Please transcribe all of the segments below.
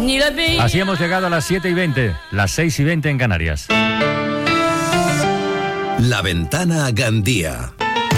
Así hemos llegado a las 7:20, las 6:20 en Canarias. La Ventana a Gandia.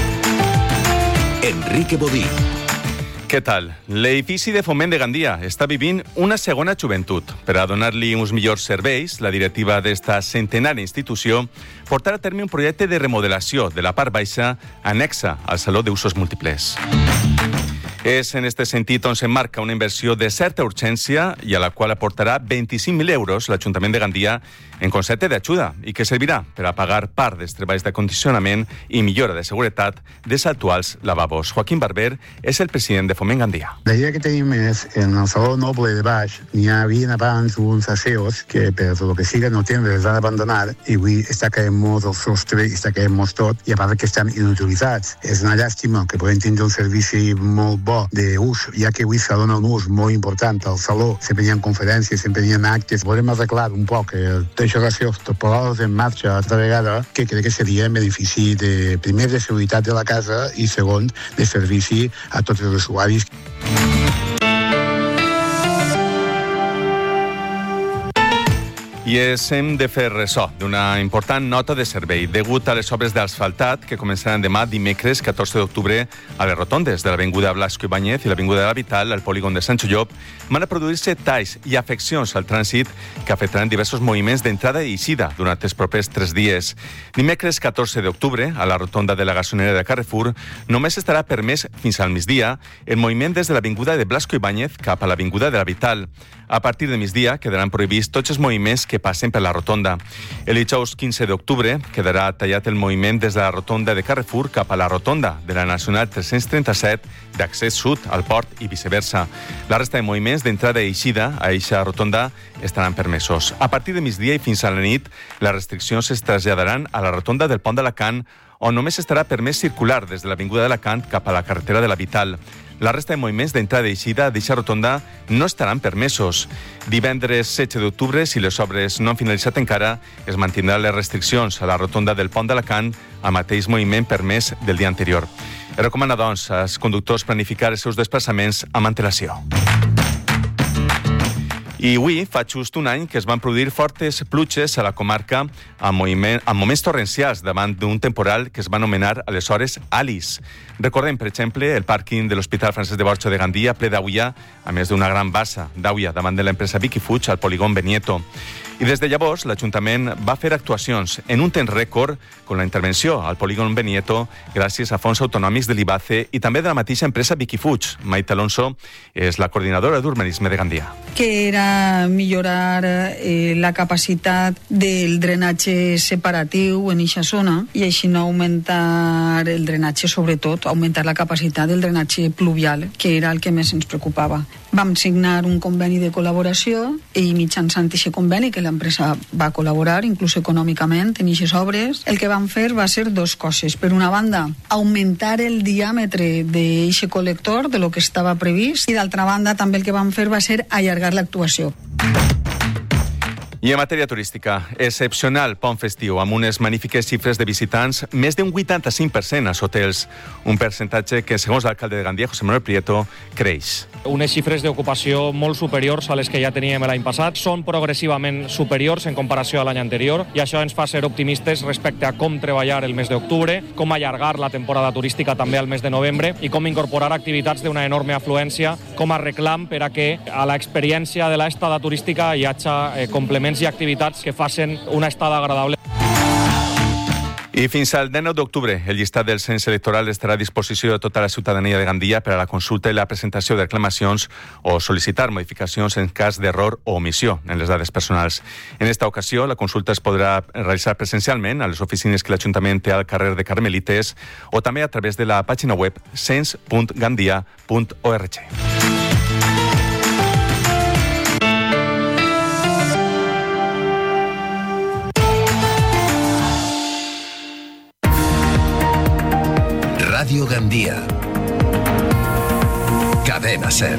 Enrique Bodí. Què tal? L'edifici de Foment de Gandia està vivint una segona joventut. Per a donar-li uns millors serveis, la directiva d'esta centenària institució portarà a terme un projecte de remodelació de la part baixa anexa al Saló d'Usos Múltiples. És en este sentit on s'emmarca una inversió de certa urgència i a la qual aportarà 25.000 euros l'Ajuntament de Gandia en concepte d'ajuda i que servirà per a pagar part dels treballs d'acondicionament i millora de seguretat dels actuals lavabos. Joaquín Barber és el president de Foment Gandia. La idea que tenim és, en el Saló Noble de baix, n'hi havia abans uns aseos que per lo que siga no tenen les han abandonat i avui està caient molt el sostre i està caient molt tot i a part que estan inutilitzats. És una llàstima que podem tindre un servici molt bo d'ús, ja que avui se dona un ús molt important al saló. Sempre hi ha conferències, sempre hi ha actes. Volem arreglar un poc això gràcies a posar-los en marxa altra vegada, que crec que seria un benefici de, primer, de seguretat de la casa i segon, de servici a tots els usuaris. I hem de fer ressò d'una important nota de servei. Degut a les obres d'asfaltat que començaran demà, dimecres 14 d'octubre, a les rotondes de l'avinguda Blasco Ibáñez i l'avinguda de la Vital, al polígon de Sant Llop, van a produir-se talls i afeccions al trànsit que afectaran diversos moviments d'entrada i eixida durant els propers 3 dies. Dimecres 14 d'octubre, a la rotonda de la gasolinera de Carrefour, només estarà permès fins al migdia el moviment des de l'avinguda de Blasco Ibáñez cap a l'avinguda de la Vital. A partir de migdia quedaran prohibits tots els moviments que passen per la rotonda. El dijous 15 d'octubre quedarà tallat el moviment des de la rotonda de Carrefour cap a la rotonda de la Nacional 337 d'accés sud al port i viceversa. La resta de moviments d'entrada i eixida a eixa rotonda estaran permesos. A partir de migdia i fins a la nit, les restriccions es traslladaran a la rotonda del Pont d'Alacant, on només estarà permès circular des de l'avinguda d'Alacant cap a la carretera de la Vital. La resta de moviments d'entrada i eixida d'eixa rotonda no estaran permesos. Divendres 16 d'octubre, si les obres no han finalitzat encara, es mantindran les restriccions a la rotonda del Pont d'Alacant al mateix moviment permès del dia anterior. Es recomana, doncs, als conductors planificar els seus desplaçaments amb antelació. I avui fa just un any que es van produir fortes pluges a la comarca amb moments torrencials davant d'un temporal que es va anomenar aleshores Alice. Recordem, per exemple, el pàrquing de l'Hospital Francesc de Borja de Gandia ple d'aigua, a més d'una gran bassa d'aigua davant de l'empresa Vicky Fuig al polígon Benieto. I des de llavors, l'Ajuntament va fer actuacions en un temps rècord amb la intervenció al polígon Benieto gràcies a fons autonòmics de l'IBACE i també de la mateixa empresa Vicky Fuig. Maite Alonso és la coordinadora d'urbanisme de Gandia. Que era millorar la capacitat del drenatge separatiu en eixa zona i així no augmentar el drenatge, sobretot augmentar la capacitat del drenatge pluvial, que era el que més ens preocupava. Vam signar un conveni de col·laboració i mitjançant aquest conveni, que l'empresa va col·laborar inclús econòmicament en aquestes obres, el que vam fer va ser dues coses. Per una banda, augmentar el diàmetre d'aquest col·lector de lo que estava previst i d'altra banda també el que vam fer va ser allargar l'actuació. I en matèria turística, excepcional pont festiu amb unes magnífiques xifres de visitants, més d'un 85% als hotels, un percentatge que, segons l'alcalde de Gandia, José Manuel Prieto, creix. Unes xifres d'ocupació molt superiors a les que ja teníem l'any passat, són progressivament superiors en comparació a l'any anterior i això ens fa ser optimistes respecte a com treballar el mes d'octubre, com allargar la temporada turística també al mes de novembre i com incorporar activitats d'una enorme afluència com a reclam per a que a l'experiència de l'estada turística hi hagi complements i activitats que facin una estada agradable. I fins al 19 d'octubre, el llistat del cens electoral estarà a disposició de tota la ciutadania de Gandia per a la consulta i la presentació de reclamacions o sol·licitar modificacions en cas d'error o omissió en les dades personals. En esta ocasió, la consulta es podrà realitzar presencialment a les oficines que l'Ajuntament té al carrer de Carmelites o també a través de la pàgina web cens.gandia.org. Radio Gandia. Cadena SER.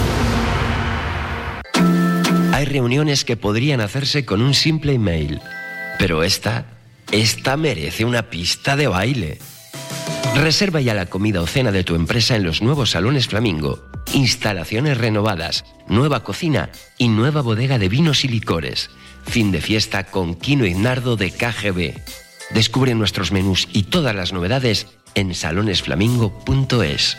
Hay reuniones que podrían hacerse con un simple email, pero esta merece una pista de baile. Reserva ya la comida o cena de tu empresa en los nuevos salones Flamingo instalaciones renovadas, nueva cocina y nueva bodega de vinos y licores. Fin de fiesta con Quino Ignardo de KGB. Descubre nuestros menús y todas las novedades en salonesflamingo.es.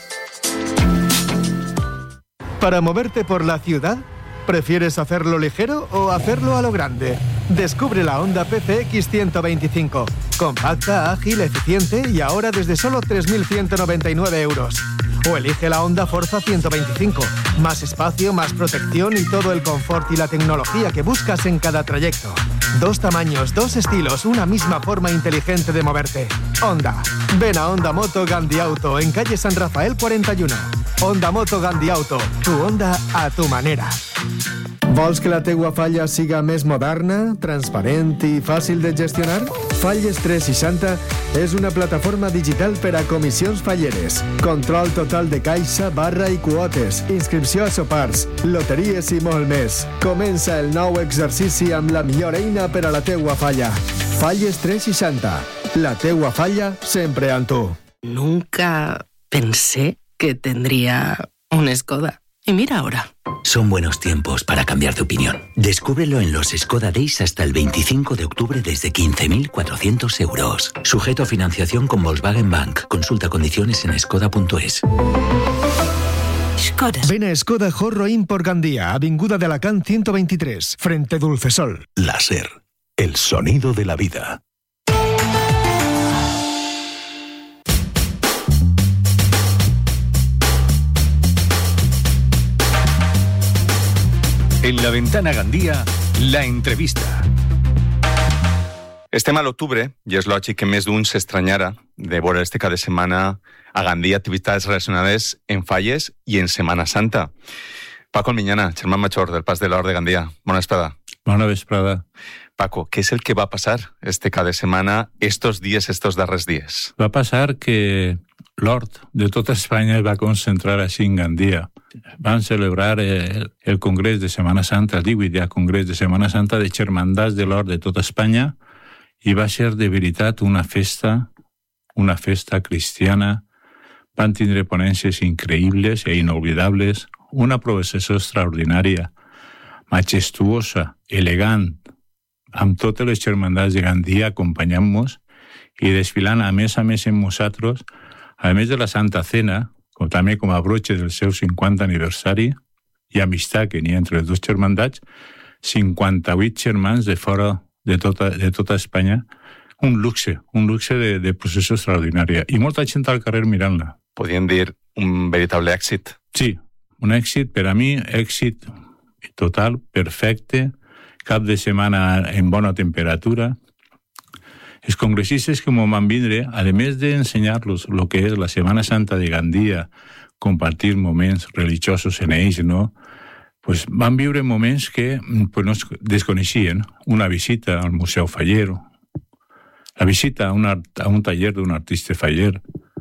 ¿Para moverte por la ciudad? ¿Prefieres hacerlo ligero o hacerlo a lo grande? Descubre la Honda PCX 125. Compacta, ágil, eficiente y ahora desde solo 3.199 euros. O elige la Honda Forza 125. Más espacio, más protección y todo el confort y la tecnología que buscas en cada trayecto. 2 tamaños, 2 estilos, una misma forma inteligente de moverte. Honda. Ven a Honda Moto Gandhi Auto en calle San Rafael 41. Honda Moto Gandhi Auto. Tu Honda a tu manera. Vols que la teua falla siga més moderna, transparent i fàcil de gestionar? Falles 360 és una plataforma digital per a comissions falleres, control total de caixa, barra i quotes, inscripció a sopars, loteries i molt més. Comença el nou exercici amb la millor eina per a la teua falla. Falles 360. La teua falla sempre amb tu. Nunca pensé que tendría un Skoda. Y mira ahora. Son buenos tiempos para cambiar de opinión. Descúbrelo en los Skoda Days hasta el 25 de octubre desde 15.400 euros. Sujeto a financiación con Volkswagen Bank. Consulta condiciones en skoda.es. Skoda. Ven a Skoda Jorro Import Gandía, Avinguda de Alacant 123, frente Dulcesol. La SER, el sonido de la vida. En la Ventana Gandía, la entrevista. Estem a l'octubre i és lògic que més d'un s'estranyara de veure este cada setmana a Gandia activitats relacionades en falles i en Setmana Santa. Paco Almiñana, germán major del Pas de l'Hort de Gandia. Bona vesprada. Bona vesprada. Paco, què és el que va passar este cada setmana, estos darrers dies? Va passar que l'Hort de tota Espanya es va concentrar així en Gandia. Van celebrar el Congrés de Setmana Santa, el 18è Congrés de Setmana Santa de Germandats de l'Hort de tota Espanya, i va ser de veritat una festa cristiana. Van tindre ponències increïbles i inolvidables, una processó extraordinària, majestuosa, elegant, amb totes les germandats de Gandia acompanyant-nos i desfilant a més amb nosaltres, a més de la Santa Cena, com també com a broche del seu 50 aniversari i amistat que n'hi ha entre les dues germandats, 58 germans de fora de tota Espanya, un luxe de processó extraordinària i molta gent al carrer mirant-la. Podríem dir un veritable èxit. Sí, un èxit, per a mi, èxit total, perfecte, cap de setmana en bona temperatura. Els congressistes que m'ho van vindre, a més d'ensenyar-los el que és la Setmana Santa de Gandia, compartir moments religiosos en ells, no? Pues van viure moments que pues, no desconeixien. Una visita al Museu Faller, la visita a un taller d'un artista faller.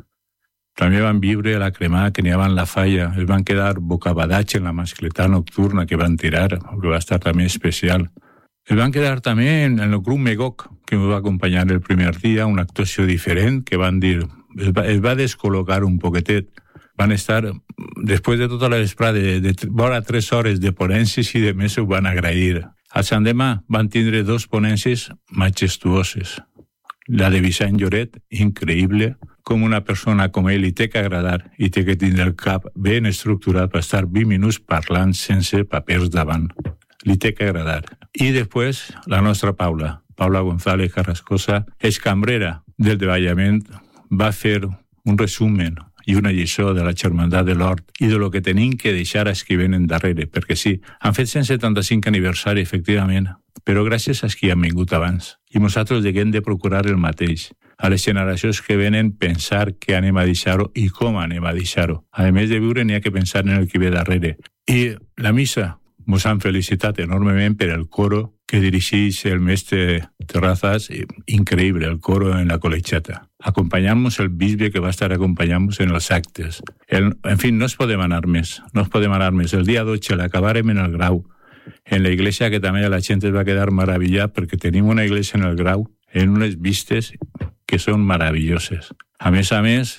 També van viure la cremada que n'hi havia en la falla. Es van quedar bocabadats en la mascletà nocturna que van tirar, que va estar també especial. Es van quedar també en el grup Megok, que me va acompanyar el primer dia, una actuació diferent, que van dir... Es va descol·locar un poquetet. Van estar, després de tota la vesprada, de vora 3 hores de ponències i de més ho van agrair. Al Sant Demà van tindre 2 ponències majestuoses. La de Vicent Lloret, increïble, com una persona com ell li té que agradar i té que tindre el cap ben estructurat per estar 20 minuts parlant sense papers davant. Li té que agradar. I després, la nostra Paula González Carrascosa, excambrera del davallament, va fer un resumen i una lliçó de la Germandat de l'Hort i de lo que tenim que deixar als que venen darrere, perquè sí, han fet 175 aniversari, efectivament, però gràcies als que han vingut abans. I nosaltres haguem de procurar el mateix. A les generacions que venen, pensar què anem a deixar-ho i com anem a deixar-ho. A més de viure, n'hi ha que pensar en el que ve darrere. I la missa, ens han felicitat enormement per el coro que dirigeix el mestre Terrazas, increïble, el coro en la col·legiata. Acompanyant-nos el bisbe que va estar acompanyant-nos en els actes. En fi, no es podem anar més. El dia 12 l'acabarem en el Grau, en la iglesia que també la gent es va quedar maravillada perquè tenim una iglesia en el Grau en unes vistes que són meravelloses. A més,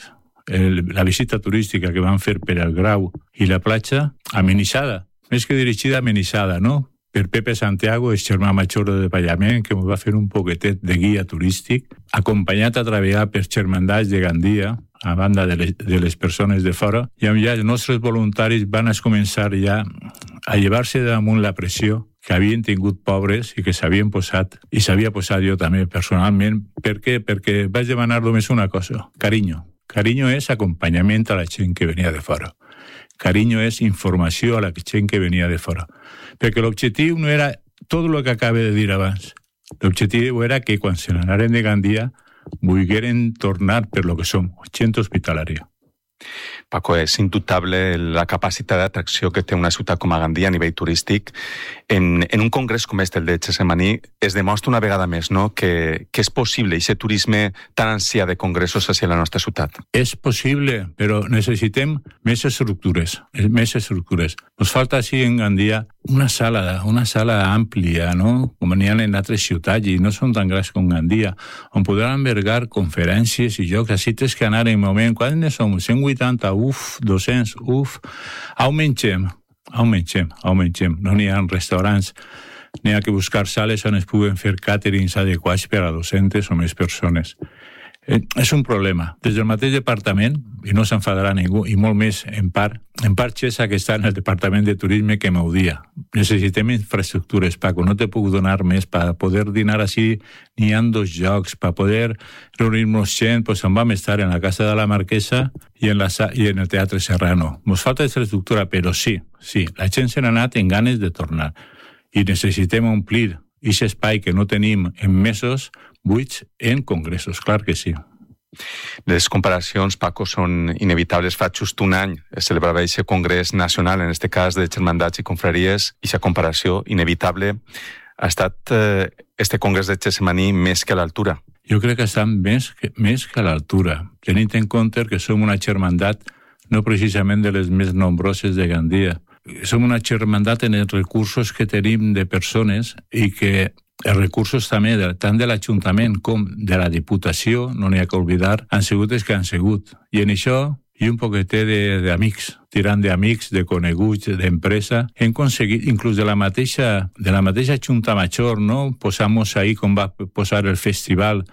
la visita turística que van fer per el Grau i la platja, amenitzada, més que dirigida, amenitzada, no? Per Pepe Santiago, el germà major de Pallament, que ens va fer un poquetet de guia turístic, acompanyat a treballar per germandats de Gandia, a banda de les persones de fora, i ja els nostres voluntaris van començar ja a llevar-se damunt la pressió que havien tingut pobres i que s'havien posat, i s'havia posat jo també personalment. Per què? Perquè vaig demanar només una cosa, carinyo. Carinyo és acompanyament a la gent que venia de fora. Carinyo és informació a la gent que venia de fora. Perquè l'objectiu no era tot el que acabo de dir abans. L'objectiu era que quan se n'anaren de Gandia volgueren tornar per lo que som, gent hospitalària. Paco, és indubtable la capacitat d'atracció que té una ciutat com a Gandia a nivell turístic. En un congrés com este, el de Getsemaní, es demostra una vegada més, no?, que és possible aquest turisme tan ancià de congressos hacia la nostra ciutat. És possible, però necessitem més estructures. Ens falta així en Gandia una sala àmplia, no?, com n'hi ha en altres ciutats, i no són tan grans com Gandia, on podran albergar conferències i jocs. Així tens que anar en moment, quan ne som? 180, 200, augmentem. No n'hi ha restaurants, n'hi ha que buscar sales on es puguen fer càterings adequats per a 200 o més persones. És un problema. Des del mateix departament, i no s'enfadarà ningú, i molt més en part Xesa, que està en el departament de turisme, que m'audia. Necessitem infraestructures, Paco, no te puc donar més. Per poder dinar així, n'hi ha 2 llocs. Per poder reunir-nos gent, pues en vam estar en la Casa de la Marquesa i en el Teatre Serrano. Ens falta infraestructura, però sí, la gent se n'ha anat en ganes de tornar. I necessitem omplir aquest espai que no tenim en mesos buits en congressos, clar que sí. Les comparacions, Paco, són inevitables. Fa just un any es celebrava aquest congrés nacional, en aquest cas de germandats i confraries, i aquesta comparació inevitable ha estat este congrés de Getsemaní més que a l'altura. Jo crec que estan més que a l'altura, tenint en compte que som una germandat no precisament de les més nombroses de Gandia. Som una germandat en els recursos que tenim de persones i que els recursos també, tant de l'Ajuntament com de la Diputació, no n'hi ha que oblidar, han sigut els que han sigut. I en això, i un poquetet d'amics, tirant d'amics, de coneguts, d'empresa, hem aconseguit, inclús de la mateixa Junta Major, no? Posamos ahí, com va posar el festival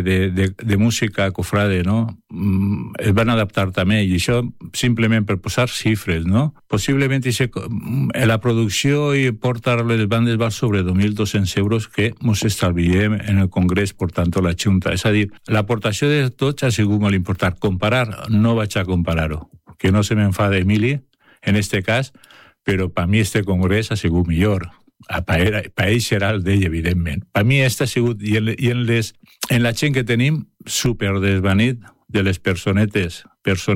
de música cofrade, no? Es van adaptar també, i això simplement per posar xifres, no? Possiblement la producció i portar les bandes val sobre 2.200 euros que ens estalviem en el Congrés, per tant, la Junta. És a dir, l'aportació de tots ha sigut molt important. Comparar, no vaig a comparar-ho. Que no se m'enfada Emili, en este cas, però per mi este congrés ha sigut millor. Per ell serà el d'ell, evidentment. Per mi este ha sigut, i en la gent que tenim, superdesvanit de les personetes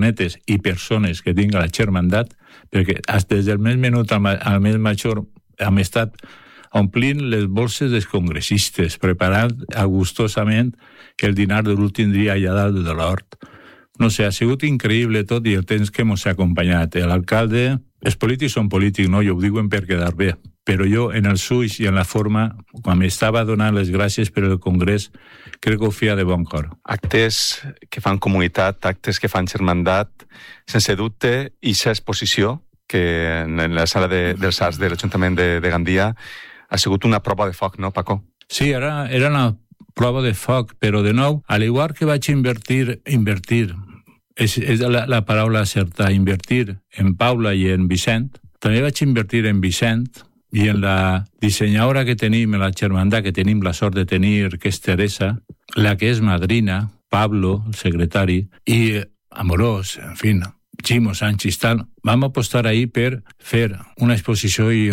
i persones que tinc a la germandat, perquè des del més menut al més major hem estat omplint les bolses dels congressistes, preparant gustosament el dinar de l'últim dia allà dalt de l'hort. No sé, ha sigut increïble tot i el temps que ens ha acompanyat. L'alcalde, els polítics són polítics, no? Jo ho diuen per quedar bé. Però jo, en els ulls i en la forma, quan m'estava donant les gràcies per el Congrés, crec que ho feia de bon cor. Actes que fan comunitat, actes que fan germandat, sense dubte, i aquesta exposició, que en la sala dels arts de l'Ajuntament de Gandia ha sigut una prova de foc, no, Paco? Sí, era una prova de foc, però de nou, al igual que vaig invertir, és la paraula certa, invertir en Paula i en Vicent, també vaig invertir en Vicent i en la dissenyadora que tenim, en la germandat que tenim la sort de tenir, que és Teresa, la que és madrina, Pablo, el secretari, i Amorós, en fi, Ximo Sánchez, tal, vam apostar ahir per fer una exposició i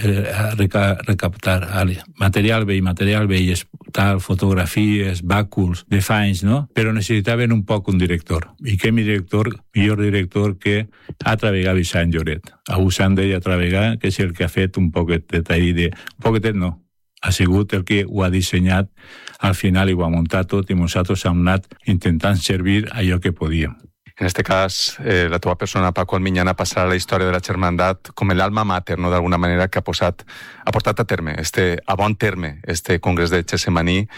recaptar material vell, tal, fotografies, bàculs, de fanys, no? Però necessitaven un poc un director. I què millor director que ha treballat Vicent Lloret. Abusant d'ell a treballar, que és el que ha fet un poquetet ahir un poquetet no. Ha sigut el que ho ha dissenyat al final i ho ha muntat tot i nosaltres hem anat intentant servir allò que podíem. En este cas, la teva persona, Paco Almiñana, passarà a la història de la germandat com l'alma mater, no?, d'alguna manera, que ha portat a terme, a bon terme, este congrés de Getsemaní,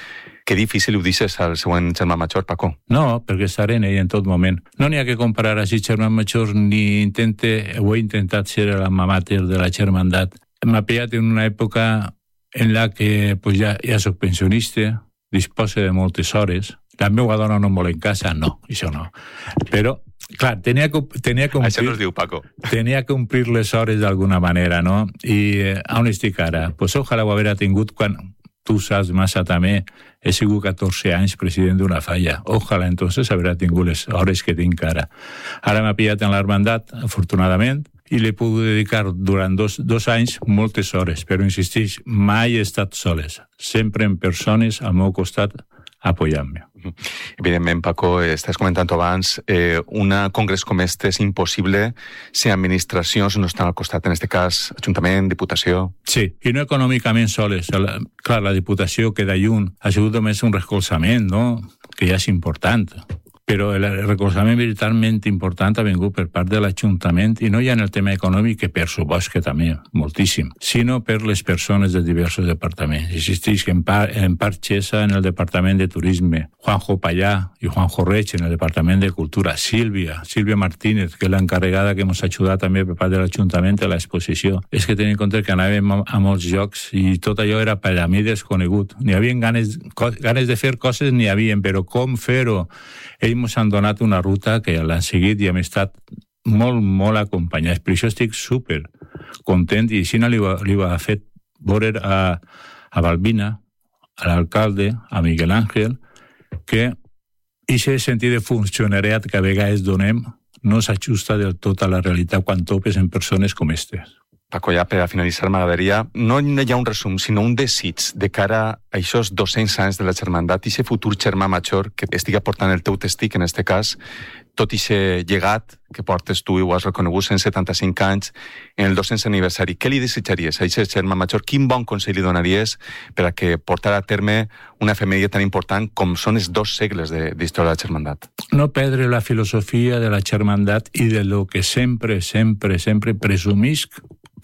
que difícil ho deixes al següent germà major, Paco. No, perquè estaré en ell en tot moment. No n'hi ha que comparar així germans majors, ni ho he intentat ser la mater de la germandat. M'ha pillat en una època en la que pues, ja soc pensionista, disposa de moltes hores. La meva dona no em vol en casa, no, això no. Però, clar, tenia que omplir... Això no es diu, Paco. Tenia que omplir les hores d'alguna manera, no? I on estic ara? Pues ojalà ho haver tingut quan... Tu saps massa també, he sigut 14 anys president d'una falla. Ojalà entonces haver tingut les hores que tinc ara. Ara m'ha pillat en l'hermandat, afortunadament, i li puc dedicar durant dos anys moltes hores, però insistix, mai he estat soles, sempre en persones al meu costat apoyant-me. Evidentment, Paco, estàs comentant abans, un congrés com este és impossible si administracions no estan al costat, en este cas, Ajuntament, Diputació... Sí, i no econòmicament soles. Clar, la Diputació queda lluny, ha sigut només un recolzament, no?, que ja és important. Però el recolzament veritablement important ha vingut per part de l'Ajuntament, i no ja en el tema econòmic, que per supost que també, moltíssim, sinó per les persones de diversos departaments. Existeix en part Xesa en el Departament de Turisme, Juanjo Pallà i Juanjo Reig en el Departament de Cultura, Sílvia Martínez, que és l'encarregada que ens ha ajudat també per part de l'Ajuntament a l'exposició. És que tenim en compte que anàvem a molts llocs i tot allò era per a mi desconegut. N'hi havia ganes de fer coses, n'hi havia, però com fer-ho? Ells ens han donat una ruta que l'han seguit i hem estat molt, molt acompanyats. Per això estic super content i així li ho ha fet veure a Balbina, a l'alcalde, a Miguel Ángel, que aquest sentit de funcionariat que a vegades donem no s'ajusta del tot a la realitat quan topes en persones com aquestes. Paco, ja per a finalitzar m'agradaria, no hi ha un resum, sinó un desig de cara a aquests 200 anys de la germandat i aquest futur germà major que estigui portant el teu testic, en este cas, tot aquest llegat que portes tu i ho has reconegut 175 anys en el 200 aniversari. Què li desitjaries a aquest germà major? Quin bon consell li donaries per a que portar a terme una efemèride tan important com són els 2 segles d'història de la germandat? No perdre la filosofia de la germandat i de lo que sempre presumisc,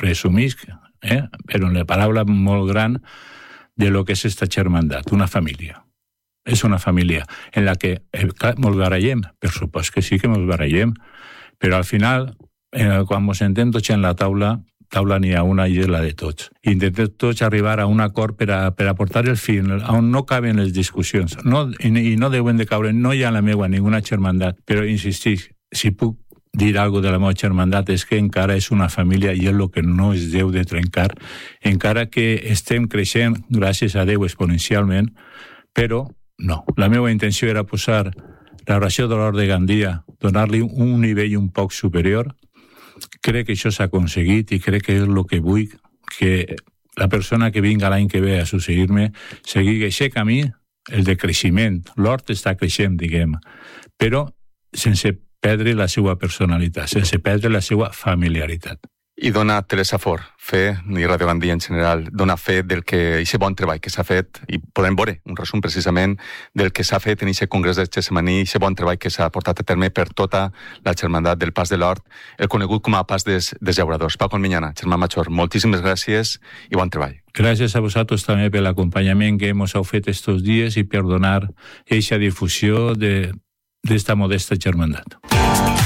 però en la paraula molt gran de lo que és esta germandat, una família. És una família en la que ens barallem, per supost que sí que ens barallem, però al final, quan ens sentem tots en la taula n'hi ha una i és la de tots. Intentem tots arribar a un acord per a portar el fin, on no caben les discussions. I no deuen de caure, no hi ha la meva ninguna germandat, però insistix, si puc dir alguna de la meva germandat és que encara és una família i és el que no es deu de trencar, encara que estem creixent, gràcies a Déu, exponencialment, però no. La meva intenció era posar la oració de l'Hort de Gandia, donar-li un nivell un poc superior. Crec que això s'ha aconseguit i crec que és el que vull, que la persona que vinga l'any que ve a succeir-me segui aquest camí, el de creixement. L'Hort està creixent, diguem, però sense perdre la seva personalitat, sense perdre la seva familiaritat. I dona Teresa Fort, fe, i Radio Gandia en general, dona fe del que aquest bon treball que s'ha fet, i podem veure un resum precisament del que s'ha fet en aquest congrés de Getsemaní, aquest bon treball que s'ha portat a terme per tota la germandat del Pas de l'Hort, el conegut com a Pas dels Llauradors. Paco Almiñana, germà major, moltíssimes gràcies i bon treball. Gràcies a vosaltres també per l'acompanyament que hemos fet estos dies i per donar aquesta difusió d'esta modesta germandat.